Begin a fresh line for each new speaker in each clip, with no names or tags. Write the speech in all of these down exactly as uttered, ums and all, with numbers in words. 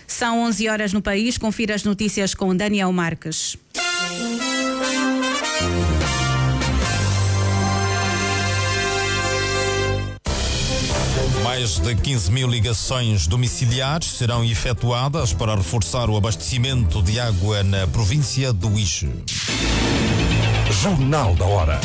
São onze horas no país. Confira as notícias com Daniel Marques.
Mais de quinze mil ligações domiciliares serão efetuadas para reforçar o abastecimento de água na província do Ije.
Jornal da Hora.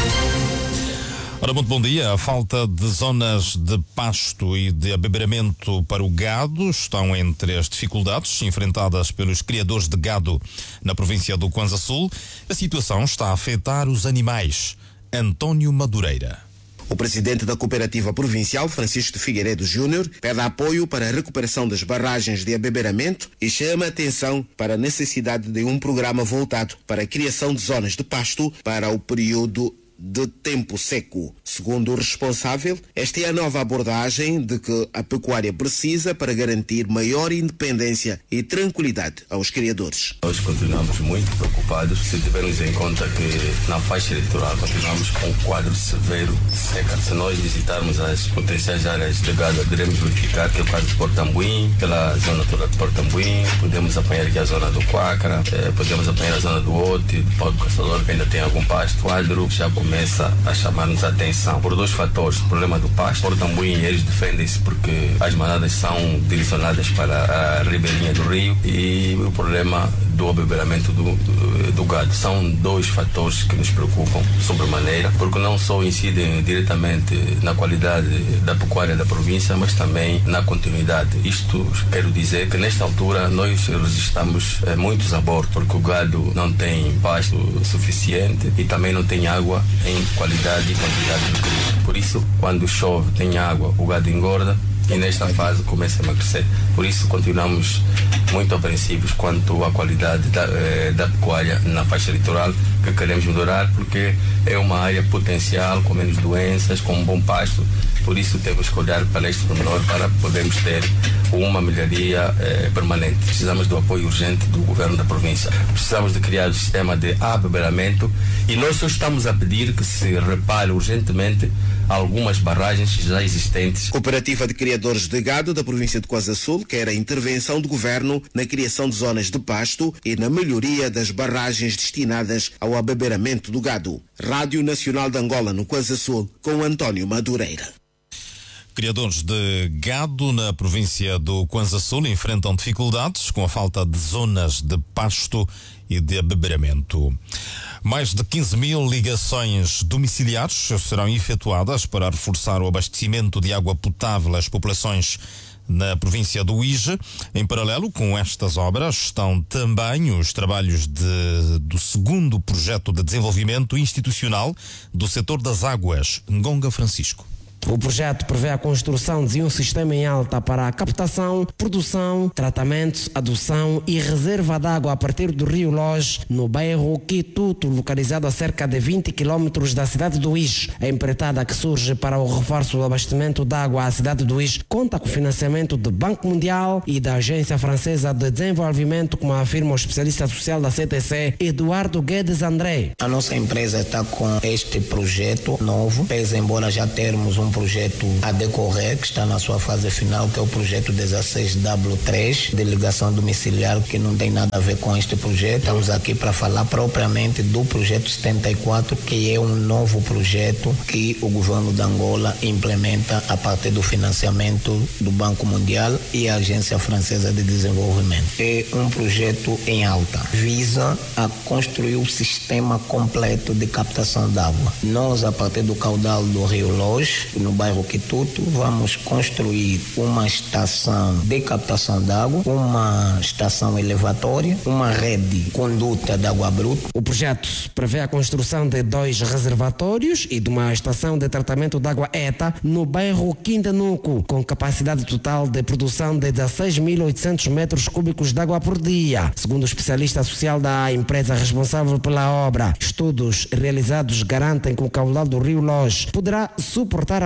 Ora, muito bom dia. A falta de zonas de pasto e de abeberamento para o gado estão entre as dificuldades enfrentadas pelos criadores de gado na província do Kwanza Sul. A situação está a afetar os animais. António Madureira.
O presidente da Cooperativa Provincial, Francisco de Figueiredo Júnior, pede apoio para a recuperação das barragens de abeberamento e chama a atenção para a necessidade de um programa voltado para a criação de zonas de pasto para o período de tempo seco. Segundo o responsável, esta é a nova abordagem de que a pecuária precisa para garantir maior independência e tranquilidade aos criadores.
Nós continuamos muito preocupados se tivermos em conta que na faixa eleitoral continuamos com um quadro severo de seca. Se nós visitarmos as potenciais áreas de gado, iremos verificar que é o caso de Portambuim, pela zona toda de Portambuim, podemos apanhar aqui a zona do Quácara, eh, podemos apanhar a zona do Ote, do Pau do Caçador, que ainda tem algum pasto. O quadro já começa a chamar-nos a atenção por dois fatores. O problema do pasto. Portambuim, eles defendem-se porque as manadas são direcionadas para a ribeirinha do rio, e o problema do abeberamento do, do, do gado. São dois fatores que nos preocupam sobremaneira, porque não só incidem diretamente na qualidade da pecuária da província, mas também na continuidade. Isto quero dizer que nesta altura nós registramos eh, muitos abortos, porque o gado não tem pasto suficiente e também não tem água em qualidade e quantidade do crio. Por isso, quando chove, tem água, o gado engorda e nesta fase começa a emagrecer. Por isso, continuamos muito apreensivos quanto à qualidade da, eh, da pecuária na faixa litoral, que queremos melhorar porque é uma área potencial, com menos doenças, com um bom pasto. Por isso, temos que olhar para este pormenor para podermos ter uma melhoria eh, permanente. Precisamos do apoio urgente do governo da província. Precisamos de criar um sistema de abeberamento e nós só estamos a pedir que se repare urgentemente algumas barragens já existentes.
Cooperativa de Criadores de Gado da província de Kwanza Sul quer a intervenção do governo na criação de zonas de pasto e na melhoria das barragens destinadas ao abeberamento do gado. Rádio Nacional de Angola no Kwanza Sul, com António Madureira.
Criadores de gado na província do Kwanza Sul enfrentam dificuldades com a falta de zonas de pasto e de abeberamento. Mais de quinze mil ligações domiciliares serão efetuadas para reforçar o abastecimento de água potável às populações na província do Ije. Em paralelo com estas obras estão também os trabalhos de, do segundo projeto de desenvolvimento institucional do setor das águas, Ngonga Francisco.
O projeto prevê a construção de um sistema em alta para a captação, produção, tratamento, adução e reserva de água a partir do rio Loje, no bairro Quituto, localizado a cerca de vinte quilômetros da cidade do Ije. A empreitada que surge para o reforço do abastecimento de água à cidade do Ije conta com o financiamento do Banco Mundial e da Agência Francesa de Desenvolvimento, como afirma o especialista social da C T C, Eduardo Guedes André.
A nossa empresa está com este projeto novo, pese embora já termos um projeto a decorrer, que está na sua fase final, que é o projeto dezesseis W três, de ligação domiciliar, que não tem nada a ver com este projeto. Estamos aqui para falar propriamente do projeto setenta e quatro, que é um novo projeto que o governo de Angola implementa a partir do financiamento do Banco Mundial e a Agência Francesa de Desenvolvimento. É um projeto em alta, visa a construir o sistema completo de captação de água. Nós, a partir do caudal do Rio Loje, no bairro Quituto, vamos construir uma estação de captação de água, uma estação elevatória, uma rede conduta de água bruta.
O projeto prevê a construção de dois reservatórios e de uma estação de tratamento de água ETA no bairro Quindanuco, com capacidade total de produção de dezesseis mil e oitocentos metros cúbicos de água por dia. Segundo o especialista social da empresa responsável pela obra, estudos realizados garantem que o caudal do Rio Loje poderá suportar a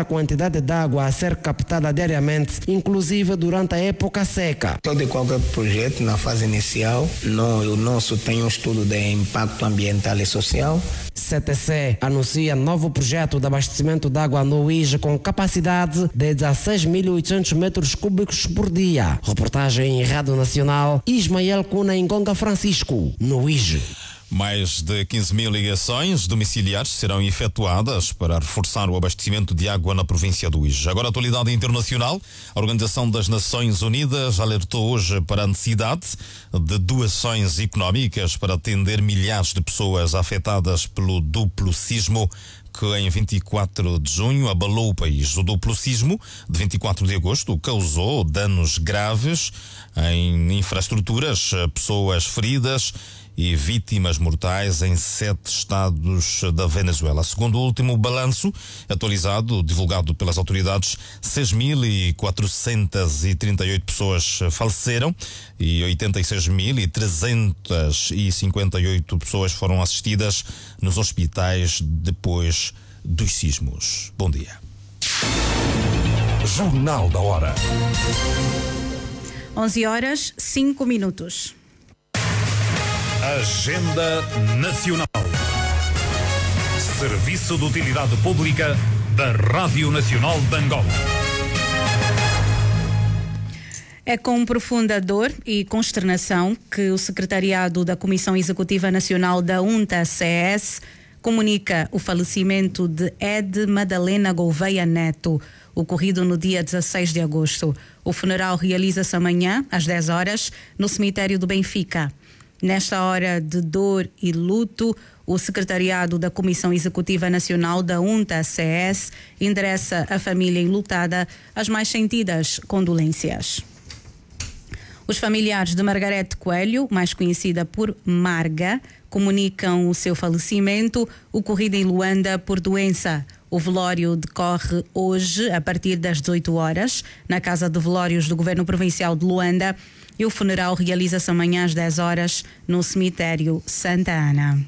a quantidade de água a ser captada diariamente, inclusive durante a época seca.
Todo e qualquer projeto, na fase inicial, no, o nosso tem um estudo de impacto ambiental e social.
C T C anuncia novo projeto de abastecimento de água no Uíge com capacidade de dezesseis mil e oitocentos metros cúbicos por dia. Reportagem em Rádio Nacional, Ismael Cuna em Gonga Francisco, no Uíge.
Mais de quinze mil ligações domiciliares serão efetuadas para reforçar o abastecimento de água na província do Uíge. Agora, a atualidade internacional. A Organização das Nações Unidas alertou hoje para a necessidade de doações económicas para atender milhares de pessoas afetadas pelo duplo sismo que em vinte e quatro de junho abalou o país. O duplo sismo de vinte e quatro de agosto causou danos graves em infraestruturas, pessoas feridas e vítimas mortais em sete estados da Venezuela. Segundo o último balanço atualizado, divulgado pelas autoridades, seis mil quatrocentas e trinta e oito pessoas faleceram e oitenta e seis mil trezentas e cinquenta e oito pessoas foram assistidas nos hospitais depois dos sismos. Bom dia.
Jornal da Hora.
onze horas, cinco minutos.
Agenda Nacional. Serviço de Utilidade Pública da Rádio Nacional de Angola.
É com profunda dor e consternação que o secretariado da Comissão Executiva Nacional da UNTA-C E S comunica o falecimento de Ed Madalena Gouveia Neto, ocorrido no dia dezesseis de agosto. O funeral realiza-se amanhã, às dez horas, no cemitério do Benfica. Nesta hora de dor e luto, o secretariado da Comissão Executiva Nacional da UNTA-C E S endereça à família enlutada as mais sentidas condolências. Os familiares de Margarete Coelho, mais conhecida por Marga, comunicam o seu falecimento, ocorrido em Luanda por doença. O velório decorre hoje, a partir das dezoito horas, na Casa de Velórios do Governo Provincial de Luanda, e o funeral realiza-se amanhã às dez horas no cemitério Santa Ana.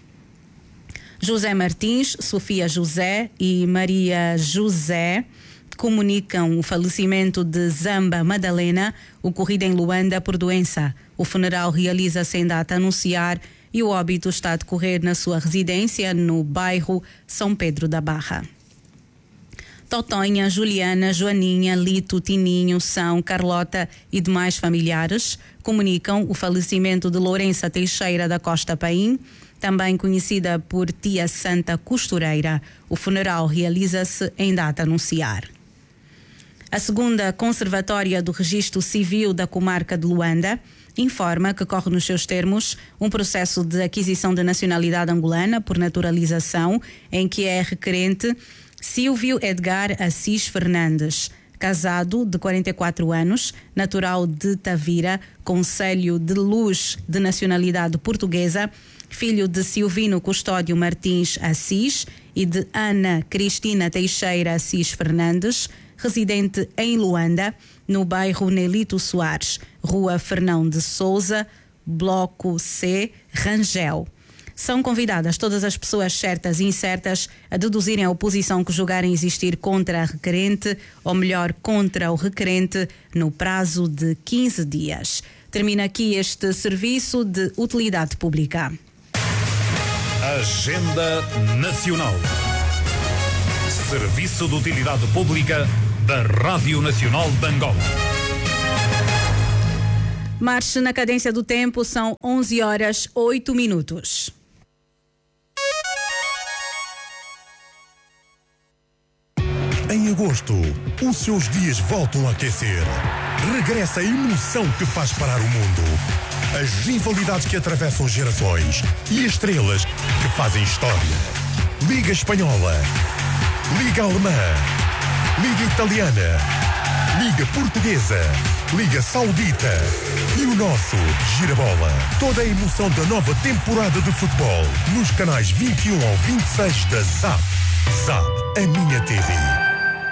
José Martins, Sofia José e Maria José comunicam o falecimento de Zamba Madalena, ocorrido em Luanda por doença. O funeral realiza-se em data a anunciar e o óbito está a decorrer na sua residência no bairro São Pedro da Barra. Totonha, Juliana, Joaninha, Lito, Tininho, São, Carlota e demais familiares comunicam o falecimento de Lourença Teixeira da Costa Paim, também conhecida por Tia Santa Costureira. O funeral realiza-se em data a anunciar. A segunda Conservatória do Registro Civil da Comarca de Luanda informa que corre nos seus termos um processo de aquisição de nacionalidade angolana por naturalização, em que é requerente Silvio Edgar Assis Fernandes, casado, de quarenta e quatro anos, natural de Tavira, concelho de Luz, de nacionalidade portuguesa, filho de Silvino Custódio Martins Assis e de Ana Cristina Teixeira Assis Fernandes, residente em Luanda, no bairro Nelito Soares, Rua Fernão de Souza, Bloco C, Rangel. São convidadas todas as pessoas certas e incertas a deduzirem a oposição que julgarem existir contra a requerente, ou melhor, contra o requerente, no prazo de quinze dias. Termina aqui este serviço de utilidade pública.
Agenda Nacional. Serviço de Utilidade Pública da Rádio Nacional de Angola.
Marche na cadência do tempo, são onze horas, oito minutos.
Em agosto, os seus dias voltam a aquecer. Regressa a emoção que faz parar o mundo. As rivalidades que atravessam gerações e estrelas que fazem história. Liga Espanhola, Liga Alemã, Liga Italiana, Liga Portuguesa, Liga Saudita e o nosso Girabola. Toda a emoção da nova temporada de futebol nos canais vinte e um ao vinte e seis da Zap. Zap, a minha T V.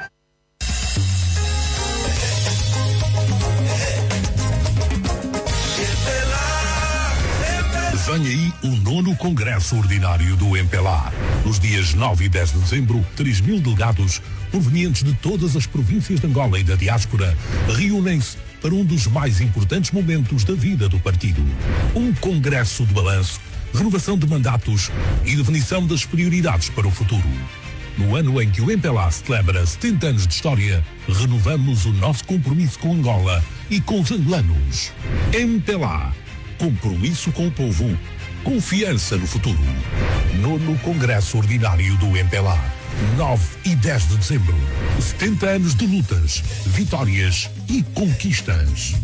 Vem aí o nono Congresso Ordinário do M P L A. Nos dias nove e dez de dezembro, três mil delegados
provenientes de todas as províncias de Angola e da diáspora, reúnem-se para um dos mais importantes momentos da vida do partido. Um congresso de balanço, renovação de mandatos e definição das prioridades para o futuro. No ano em que o M P L A celebra setenta anos de história, renovamos o nosso compromisso com Angola e com os angolanos. M P L A, compromisso com o povo, confiança no futuro. Nono Congresso Ordinário do M P L A, nove e dez de dezembro. setenta anos de lutas, vitórias e conquistas.